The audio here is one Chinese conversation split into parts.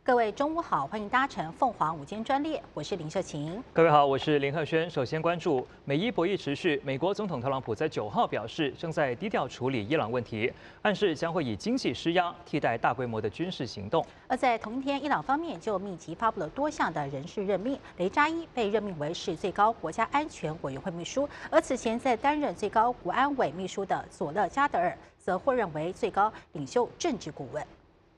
各位中午好，欢迎搭乘凤凰午间专列，我是林秀琴。 各位好，我是林鹤轩。首先关注美伊博弈持续，美国总统特朗普在9号表示，正在低调处理伊朗问题，暗示将会以经济施压替代大规模的军事行动。 而在同一天，伊朗方面就密集发布了多项的人事任命，雷扎伊被任命为是最高国家安全委员会秘书，而此前在担任最高国安委秘书的佐勒加德尔则获任为最高领袖政治顾问。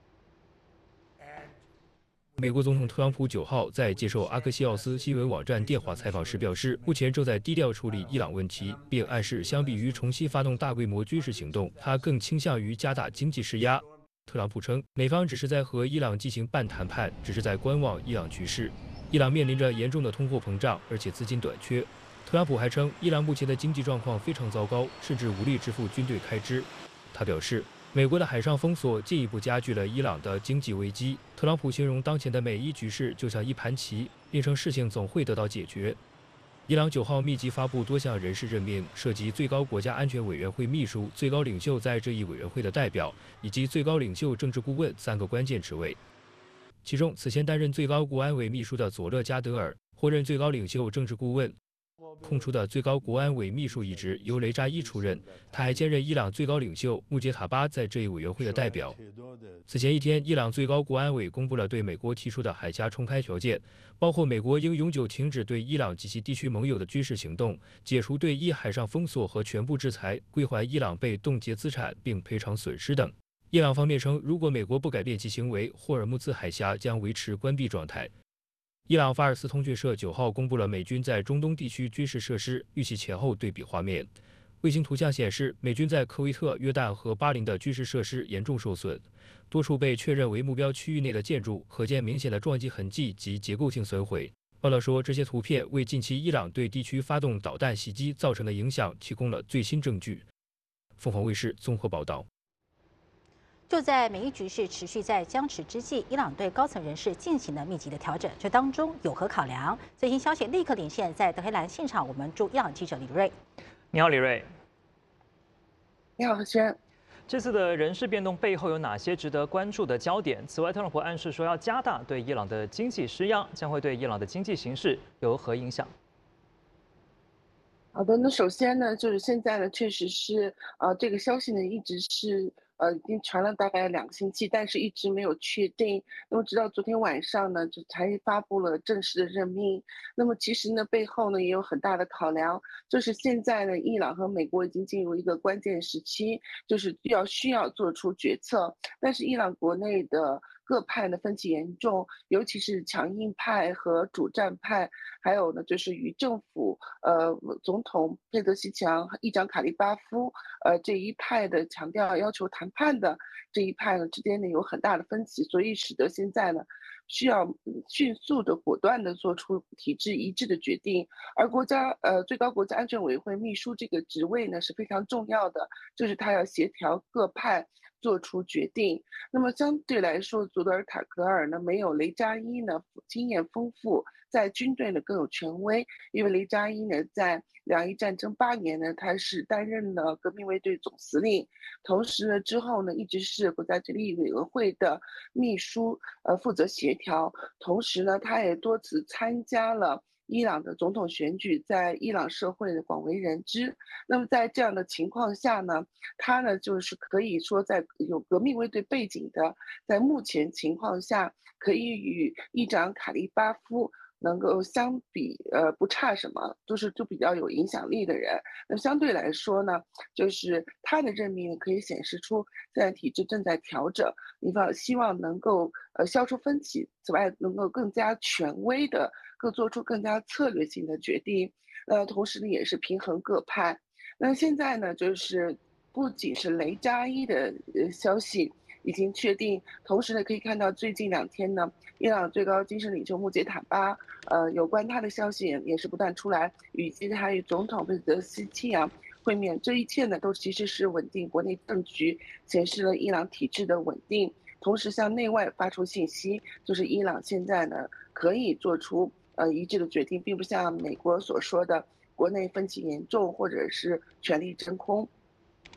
美国总统特朗普9号在接受阿克西奥斯新闻网站电话采访时表示，目前正在低调处理伊朗问题，并暗示相比于重新发动大规模军事行动，他更倾向于加大经济施压。特朗普称，美方只是在和伊朗进行半谈判，只是在观望伊朗局势。伊朗面临着严重的通货膨胀，而且资金短缺。特朗普还称，伊朗目前的经济状况非常糟糕，甚至无力支付军队开支。他表示，美国的海上封锁进一步加剧了伊朗的经济危机。特朗普形容当前的美伊局势就像一盘棋，并称事情总会得到解决。伊朗9号密集发布多项人事任命，涉及最高国家安全委员会秘书、最高领袖在这一委员会的代表，以及最高领袖政治顾问3个关键职位。其中，此前担任最高国安委秘书的佐勒加德尔获任最高领袖政治顾问。空出的最高国安委秘书一职由雷扎伊出任，他还兼任伊朗最高领袖穆杰塔巴在这一委员会的代表。此前一天，伊朗最高国安委公布了对美国提出的海峡重开条件，包括美国应永久停止对伊朗及其地区盟友的军事行动，解除对伊海上封锁和全部制裁，归还伊朗被冻结资产并赔偿损失等。伊朗方面称，如果美国不改变其行为，霍尔木兹海峡将维持关闭状态。伊朗法尔斯通讯社9号公布了美军在中东地区军事设施预期前后对比画面。卫星图像显示，美军在科威特、约旦和巴林的军事设施严重受损，多处被确认为目标区域内的建筑可见明显的撞击痕迹及结构性损毁。报道说，这些图片为近期伊朗对地区发动导弹袭击造成的影响提供了最新证据。凤凰卫视综合报道。 就在美伊局势持续在僵持之际，伊朗对高层人士进行了密集的调整，这当中有何考量？最新消息立刻连线在德黑兰现场，我们驻伊朗记者李瑞。 你好，李瑞。 你好，何轩。 这次的人事变动背后有哪些值得关注的焦点？此外，特朗普暗示说要加大对伊朗的经济施压，将会对伊朗的经济形势有何影响？ 好的，那首先呢，就是现在呢，确实是这个消息呢一直是已经传了大概2个星期，但是一直没有确定。那么直到昨天晚上呢，就才发布了正式的任命。那么其实呢，背后呢也有很大的考量，就是现在呢，伊朗和美国已经进入一个关键时期，就是需要做出决策。但是伊朗国内的各派呢分歧严重，尤其是强硬派和主战派，还有呢就是与政府总统佩泽西强、议长卡利巴夫这一派的强调要求谈判的这一派呢之间呢有很大的分歧，所以使得现在呢需要迅速的、果断的做出体制一致的决定。而最高国家安全委员会秘书这个职位呢是非常重要的，就是他要协调各派做出决定。那么相对来说，佐德尔塔格尔呢没有雷扎伊呢经验丰富，在军队呢更有权威，因为雷扎伊呢在两伊战争8年呢，他是担任了革命卫队总司令，同时呢之后呢一直是国家决议委员会的秘书，负责协调，同时呢他也多次参加了伊朗的总统选举，在伊朗社会的广为人知。那么在这样的情况下呢，他呢就是可以说在有革命卫队背景的，在目前情况下可以与议长卡利巴夫能够相比不差什么，就比较有影响力的人。那相对来说呢，就是他的任命可以显示出现在体制正在调整，希望能够消除分歧，此外能够更加权威的做出更加策略性的决定，同时呢也是平衡各派。那现在呢，就是不仅是雷扎伊的消息已经确定，同时呢可以看到最近2天呢，伊朗最高精神领袖穆杰塔巴，有关他的消息也是不断出来，以及他与总统贝泽西奇扬会面，这一切呢都其实是稳定国内政局，显示了伊朗体制的稳定，同时向内外发出信息，就是伊朗现在呢可以做出一致的决定，并不像美国所说的国内分歧严重或者是权力真空。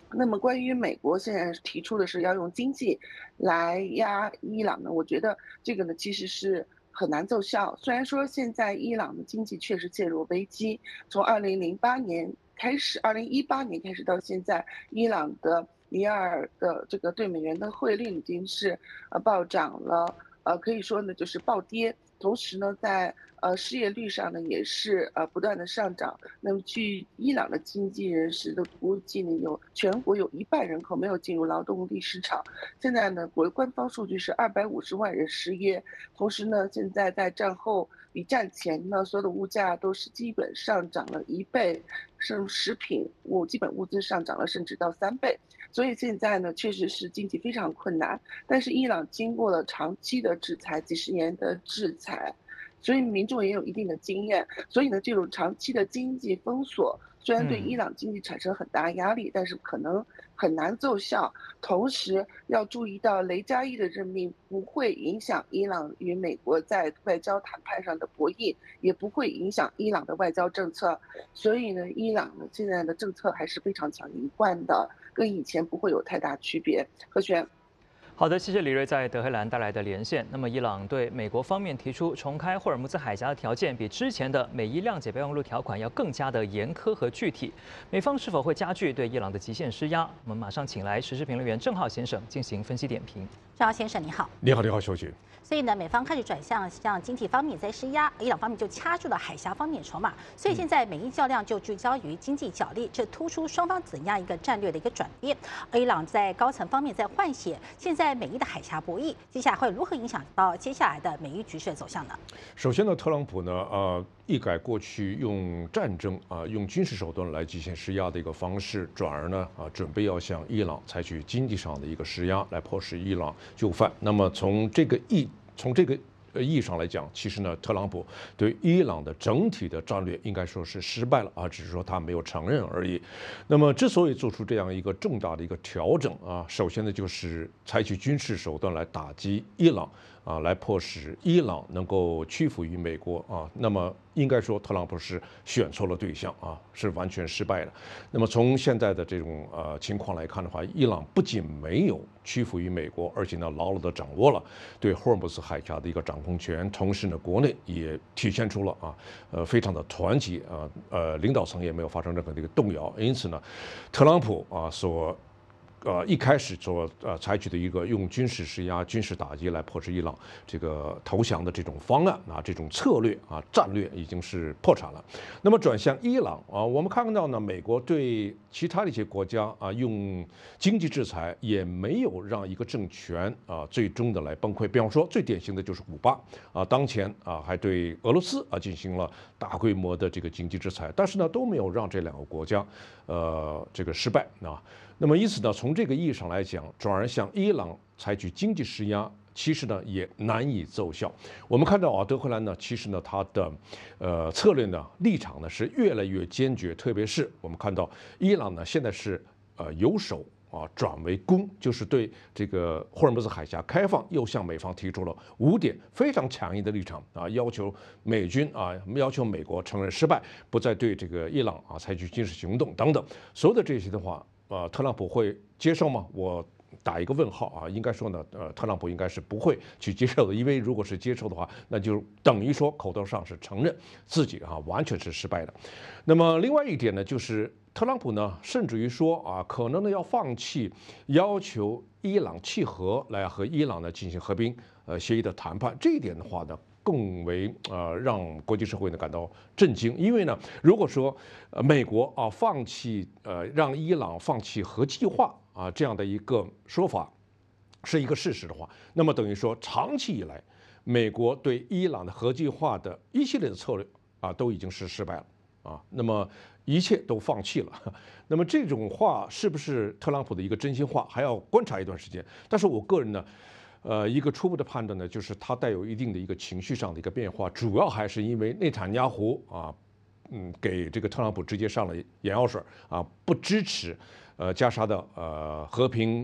那么关于美国现在提出的是要用经济来压伊朗呢，我觉得这个呢其实是很难奏效。虽然说现在伊朗的经济确实陷入危机，从2008年开始，2018年开始到现在，伊朗的尼尔的这个对美元的汇率已经是暴涨了，可以说呢就是暴跌。同时呢，在失业率上呢也是不断的上涨。那么据伊朗的经济人士的估计呢，全国有1半人口没有进入劳动力市场。现在呢，官方数据是250万人失业。同时呢，现在在战后比战前呢，所有的物价都是基本上涨了1倍，甚至食品基本物资上涨了甚至到3倍。所以现在呢，确实是经济非常困难。但是伊朗经过了长期的制裁，几十年的制裁，所以民众也有一定的经验。所以呢，这种长期的经济封锁虽然对伊朗经济产生很大压力，但是可能很难奏效。同时要注意到，雷加伊的任命不会影响伊朗与美国在外交谈判上的博弈，也不会影响伊朗的外交政策。所以呢，伊朗呢现在的政策还是非常强硬惯的，跟以前不会有太大区别。何璇。 好的，谢谢李瑞在德黑兰带来的连线。那么，伊朗对美国方面提出重开霍尔木兹海峡的条件，比之前的美伊谅解备忘录条款要更加的严苛和具体。美方是否会加剧对伊朗的极限施压？我们马上请来时事评论员郑浩先生进行分析点评。 郑浩先生，你好。 你好，你好，小姐。 所以呢，美方开始转向经济方面在施压，伊朗方面就掐住了海峡方面筹码。所以现在美伊较量就聚焦于经济角力，这突出双方怎样一个战略的一个转变。伊朗在高层方面在换血，现在美伊的海峡博弈，接下来会如何影响到接下来的美伊局势的走向呢？ 首先呢，特朗普呢，一改过去用战争用军事手段来极限施压的一个方式，转而呢准备要向伊朗采取经济上的一个施压，来迫使伊朗就范。那么从这个意义上来讲，其实呢，特朗普对伊朗的整体的战略应该说是失败了只是说他没有承认而已。那么之所以做出这样一个重大的一个调整首先呢就是采取军事手段来打击伊朗来迫使伊朗能够屈服于美国那么应该说特朗普是选错了对象是完全失败的。那么从现在的这种情况来看的话，伊朗不仅没有屈服于美国，而且呢牢牢地掌握了对霍尔木兹海峡的一个掌控权，同时呢国内也体现出了非常的团结领导层也没有发生任何的一个动摇。因此呢，特朗普一开始所采取的一个用军事施压、军事打击来迫使伊朗这个投降的这种方案这种策略战略已经是破产了。那么转向伊朗我们看到呢，美国对其他的一些国家用经济制裁，也没有让一个政权最终的来崩溃。比方说，最典型的就是古巴当前还对俄罗斯进行了大规模的这个经济制裁，但是呢都没有让这2个国家这个失败那么因此呢，从这个意义上来讲，转而向伊朗采取经济施压，其实呢也难以奏效。我们看到德黑兰呢，其实呢它的策略呢立场呢是越来越坚决，特别是我们看到伊朗呢现在是由守转为攻，就是对这个霍尔木兹海峡开放又向美方提出了5点非常强硬的立场要求美军要求美国承认失败，不再对这个伊朗采取军事行动等等。所有的这些的话特朗普会接受吗？我打一个问号应该说呢，特朗普应该是不会去接受的，因为如果是接受的话，那就等于说口头上是承认自己完全是失败的。那么另外一点呢，就是特朗普呢，甚至于说可能呢要放弃要求伊朗契合来和伊朗呢进行和平协议的谈判。这一点的话呢，更为让国际社会呢感到震惊，因为呢，如果说美国放弃让伊朗放弃核计划这样的一个说法是一个事实的话，那么等于说长期以来美国对伊朗的核计划的一系列的策略都已经是失败了那么一切都放弃了。那么这种话是不是特朗普的一个真心话，还要观察一段时间。但是我个人呢一个初步的判断呢，就是他带有一定的一个情绪上的一个变化，主要还是因为内塔尼亚胡给这个特朗普直接上了眼药水不支持加沙的和平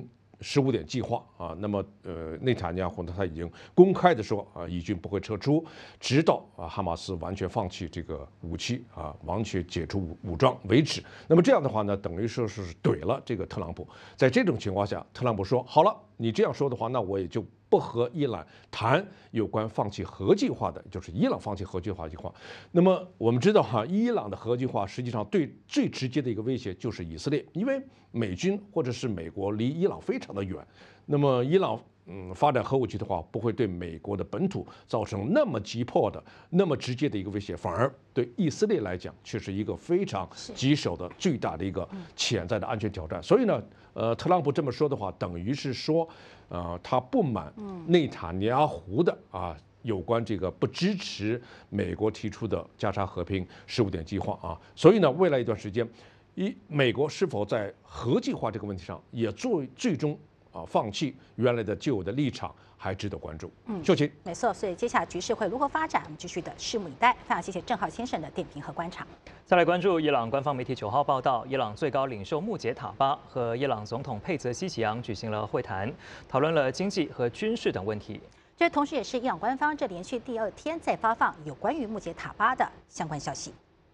15点计划啊。那么内塔尼亚胡呢，他已经公开的说啊，以军不会撤出，直到哈马斯完全放弃这个武器啊，完全解除武装为止。那么这样的话呢，等于说是怼了这个特朗普。在这种情况下，特朗普说好了，你这样说的话，那我也就不和伊朗谈有关放弃核计划的，就是伊朗放弃核计划计划。那么我们知道哈，伊朗的核计划实际上对最直接的一个威胁就是以色列，因为美军或者是美国离伊朗非常的远。那么伊朗发展核武器的话，不会对美国的本土造成那么急迫的、那么直接的一个威胁，反而对以色列来讲，却是一个非常棘手的、巨大的一个潜在的安全挑战。所以呢，特朗普这么说的话，等于是说，他不满内塔尼亚胡的有关这个不支持美国提出的加沙和平15点计划啊。所以呢，未来一段时间，美国是否在核计划这个问题上也最终放弃原来的旧有的立场，还值得关注。秀琴， 没错，所以接下来局势会如何发展，我们继续的拭目以待。非常谢谢郑浩先生的点评和观察。 再来关注伊朗官方媒体9号报道，伊朗最高领袖穆杰塔巴和伊朗总统佩泽西奇扬举行了会谈，讨论了经济和军事等问题。 这同时也是伊朗官方这连续第2天在发放有关于穆杰塔巴的相关消息。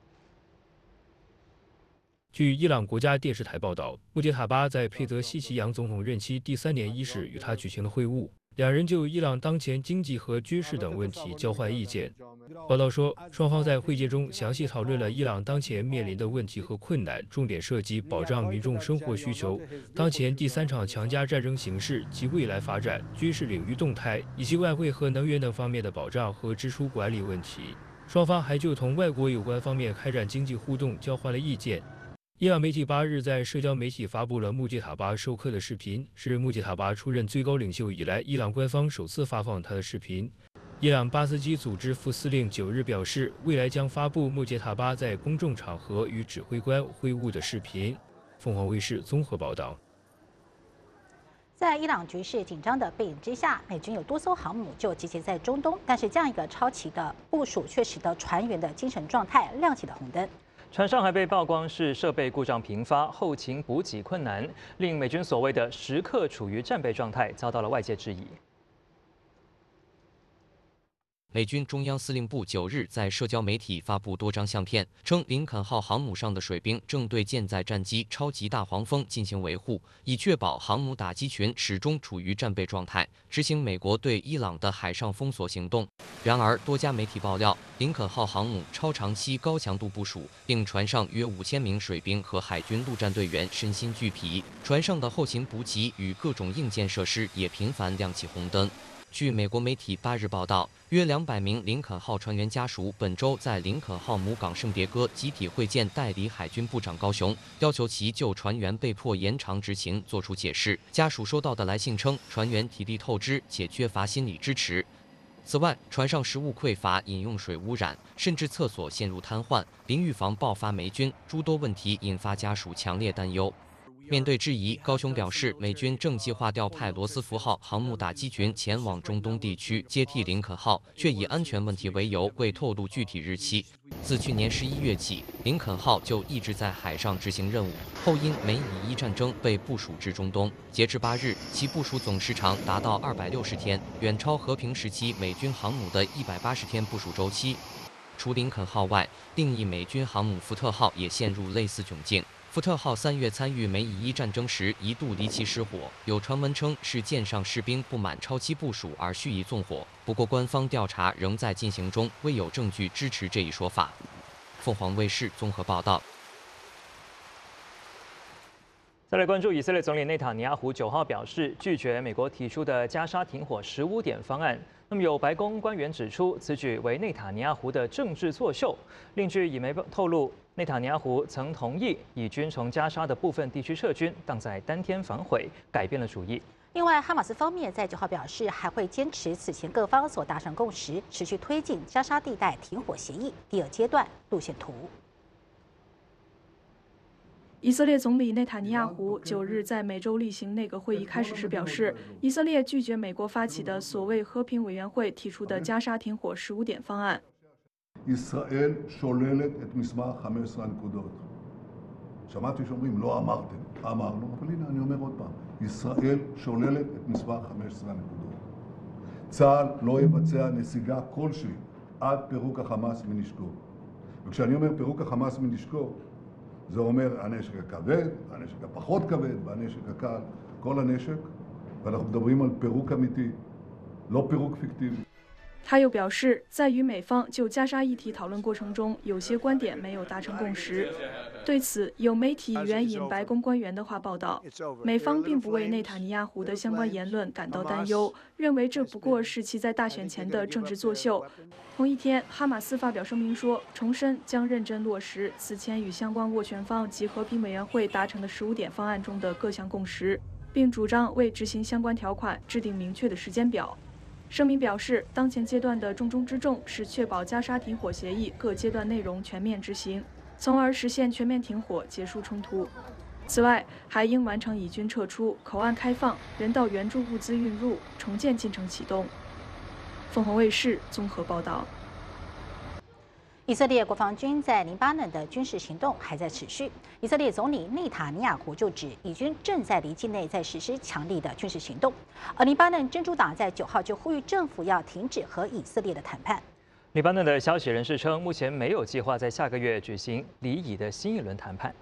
据伊朗国家电视台报道，穆杰塔巴在佩泽西奇扬总统任期第3年伊始与他举行了会晤，两人就伊朗当前经济和军事等问题交换意见。报道说，双方在会见中详细讨论了伊朗当前面临的问题和困难，重点涉及保障民众生活需求、当前第3场强加战争形势及未来发展、军事领域动态以及外汇和能源等方面的保障和支出管理问题。双方还就同外国有关方面开展经济互动交换了意见。伊朗媒体8日在社交媒体发布了穆杰塔巴授课的视频，是穆杰塔巴出任最高领袖以来，伊朗官方首次发放他的视频。伊朗巴斯基组织副司令9日表示，未来将发布穆杰塔巴在公众场合与指挥官会晤的视频。凤凰卫视综合报道。 在伊朗局势紧张的背景之下，美军有多艘航母就集结在中东，但是这样一个超前的部署，却使得船员的精神状态亮起了红灯。 船上还被曝光是设备故障频发，后勤补给困难，令美军所谓的时刻处于战备状态遭到了外界质疑。 美军中央司令部9日在社交媒体发布多张相片，称林肯号航母上的水兵正对舰载战机超级大黄蜂进行维护，以确保航母打击群始终处于战备状态，执行美国对伊朗的海上封锁行动。然而，多家媒体爆料，林肯号航母超长期高强度部署，令船上约5000名水兵和海军陆战队员身心俱疲，船上的后勤补给与各种硬件设施也频繁亮起红灯。据美国媒体8日报道，约200名林肯号船员家属本周在林肯号母港圣迭戈集体会见代理海军部长高雄，要求其就船员被迫延长执勤作出解释。家属收到的来信称，船员体力透支且缺乏心理支持。此外，船上食物匮乏、饮用水污染，甚至厕所陷入瘫痪，淋浴房爆发霉菌，诸多问题引发家属强烈担忧。面对质疑，高雄表示，美军正计划调派罗斯福号航母打击群前往中东地区接替林肯号，却以安全问题为由未透露具体日期。自去年11月起，林肯号就一直在海上执行任务，后因美以伊战争被部署至中东。截至8日，其部署总时长达到260天，远超和平时期美军航母的180天部署周期。除林肯号外，另一美军航母福特号也陷入类似窘境。福特号3月参与美以伊战争时一度离奇失火，有传闻称是舰上士兵不满超期部署而蓄意纵火。不过，官方调查仍在进行中，未有证据支持这一说法。凤凰卫视综合报道。 再来关注以色列总理内塔尼亚胡9号表示拒绝美国提出的加沙停火15点方案。那么有白宫官员指出，此举为内塔尼亚胡的政治作秀。另据以媒透露，内塔尼亚胡曾同意以军从加沙的部分地区撤军，但在当天反悔，改变了主意。 另外，哈马斯方面在9号表示，还会坚持此前各方所达成共识，持续推进加沙地带停火协议第2阶段路线图。 以色列总理内塔尼亚胡9日在每周例行内阁会议开始时表示，以色列拒绝美国发起的所谓和平委员会提出的加沙停火15点方案。 ישראל שוללת את מסמך 15 הנקודות. שמעתי שאומרים לא אמרתם, אמרנו, אבל הנה אני אומר עוד פעם, ישראל שוללת את מספר 15 הנקודות. צה"ל לא יבצע נסיגה כלשהי עד פירוק החמאס מנשקו. וכשאני אומר פירוק החמאס מנשקו, זה אומר הנשק הכבד, הנשק הפחות כבד והנשק הקל, כל הנשק, ואנחנו מדברים על פירוק אמיתי, לא פירוק פיקטיבי. 他又表示，在与美方就加沙议题讨论过程中，有些观点没有达成共识。对此，有媒体援引白宫官员的话报道，美方并不为内塔尼亚胡的相关言论感到担忧，认为这不过是其在大选前的政治作秀。同一天，哈马斯发表声明说，重申将认真落实此前与相关斡旋方及和平委员会达成的15点方案中的各项共识，并主张为执行相关条款制定明确的时间表。声明表示，当前阶段的重中之重是确保加沙停火协议各阶段内容全面执行，从而实现全面停火，结束冲突。此外，还应完成以军撤出、口岸开放、人道援助物资运入、重建进程启动。凤凰卫视综合报道。 以色列国防军在黎巴嫩的军事行动还在持续。以色列总理内塔尼亚胡就指，以军正在离境内在实施强力的军事行动。而黎巴嫩真主党在9号就呼吁政府要停止和以色列的谈判。 黎巴嫩的消息人士称，目前没有计划在下个月举行黎以的新一轮谈判。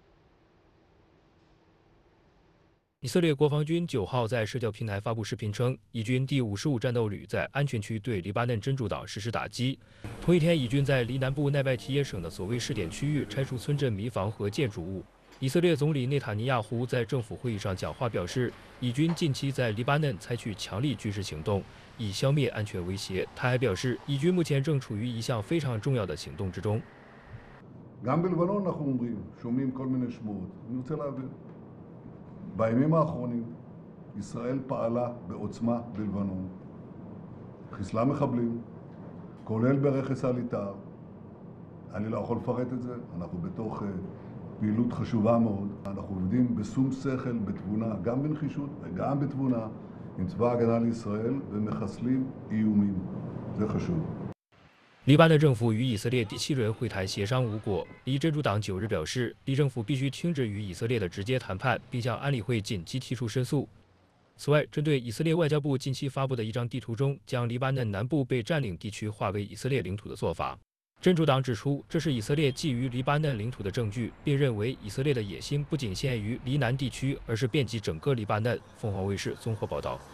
以色列国防军9号在社交平台发布视频称，以军第55战斗旅在安全区对黎巴嫩真主党实施打击。同一天，以军在黎南部奈拜提耶省的所谓试点区域拆除村镇民房和建筑物。以色列总理内塔尼亚胡在政府会议上讲话表示，以军近期在黎巴嫩采取强力军事行动，以消灭安全威胁。他还表示，以军目前正处于一项非常重要的行动之中。 גם בלבנון אנחנו אומרים, שומעים כל מיני שמועות. אני רוצה להבין. בימים האחרונים ישראל פעלה בעוצמה בלבנון, חיסלה מחבלים, כולל ברכס הליטר. אני לא יכול לפרט את זה, אנחנו בתוך פעילות חשובה מאוד. אנחנו עובדים בשום שכל, בתבונה, גם בנחישות וגם בתבונה, עם צבא ההגנה לישראל ומחסלים איומים. זה חשוב. 黎巴嫩政府与以色列第7轮会谈协商无果。黎真主党9日表示，黎政府必须停止与以色列的直接谈判，并向安理会紧急提出申诉。此外，针对以色列外交部近期发布的一张地图中将黎巴嫩南部被占领地区划为以色列领土的做法，真主党指出，这是以色列觊觎黎巴嫩领土的证据，并认为以色列的野心不仅限于黎南地区，而是遍及整个黎巴嫩。凤凰卫视综合报道。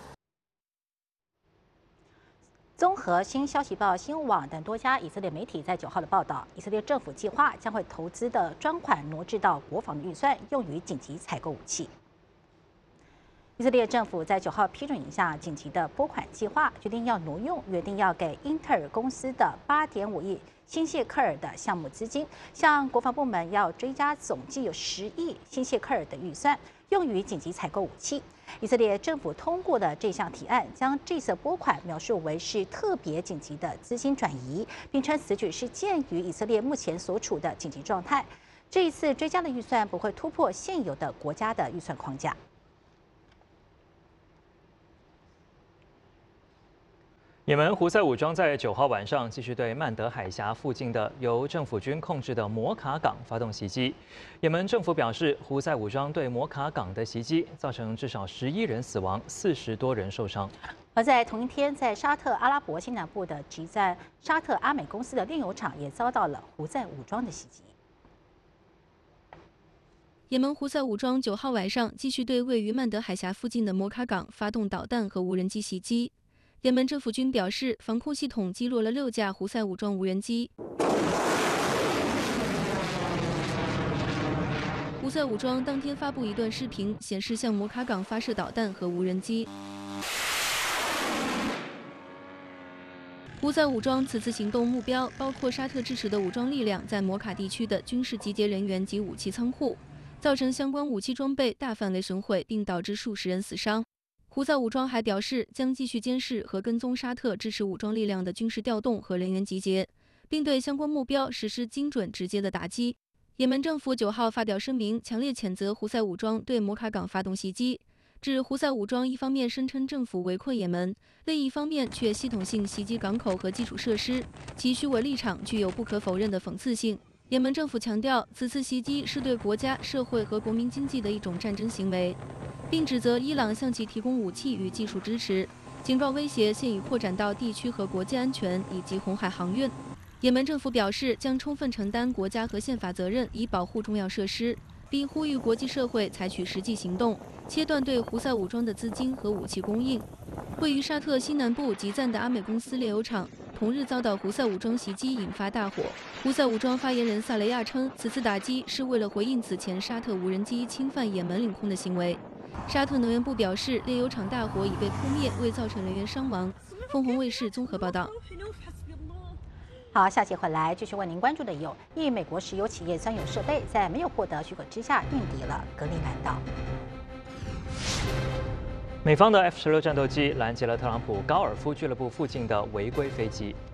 综合新消息报、新闻网等多家以色列媒体在9号的报道，以色列政府计划将会投资的专款挪至到国防的预算，用于紧急采购武器。以色列政府在9号批准一项紧急的拨款计划，决定要挪用约定要给英特尔公司的8.5亿新谢克尔的项目资金，向国防部门要追加总计有10亿新谢克尔的预算，用于紧急采购武器。以色列政府通过的这项提案，将这次拨款描述为是特别紧急的资金转移，并称此举是鉴于以色列目前所处的紧急状态。这一次追加的预算不会突破现有的国家的预算框架。 也门胡塞武装在9号晚上继续对曼德海峡附近的由政府军控制的摩卡港发动袭击。也门政府表示，胡塞武装对摩卡港的袭击造成至少11人死亡，40多人受伤。 而在同一天，在沙特阿拉伯西南部的集在沙特阿美公司的炼油厂也遭到了胡塞武装的袭击。 也门胡塞武装9号晚上继续对位于曼德海峡附近的摩卡港发动导弹和无人机袭击。也门政府军表示，防空系统击落了6架胡塞武装无人机。胡塞武装当天发布一段视频，显示向摩卡港发射导弹和无人机。胡塞武装此次行动目标包括沙特支持的武装力量在摩卡地区的军事集结人员及武器仓库，造成相关武器装备大范围损毁，并导致数十人死伤。胡塞武装还表示，将继续监视和跟踪沙特支持武装力量的军事调动和人员集结，并对相关目标实施精准直接的打击。也门政府9号发表声明，强烈谴责胡塞武装对摩卡港发动袭击，指胡塞武装一方面声称政府围困也门，另一方面却系统性袭击港口和基础设施，其虚伪立场具有不可否认的讽刺性。 也门政府强调，此次袭击是对国家、社会和国民经济的一种战争行为，并指责伊朗向其提供武器与技术支持，警告威胁现已扩展到地区和国际安全以及红海航运。也门政府表示，将充分承担国家和宪法责任，以保护重要设施，并呼吁国际社会采取实际行动，切断对胡塞武装的资金和武器供应。位于沙特西南部吉赞的阿美公司炼油厂同日遭到胡塞武装袭击，引发大火。胡塞武装发言人萨雷亚称，此次打击是为了回应此前沙特无人机侵犯也门领空的行为。沙特能源部表示，炼油厂大火已被扑灭，未造成人员伤亡。凤凰卫视综合报道。 好，下期回来继续为您关注的有：一美国石油企业专有设备在没有获得许可之下运抵了格陵兰岛。 美方的F-16战斗机拦截了特朗普高尔夫俱乐部附近的违规飞机。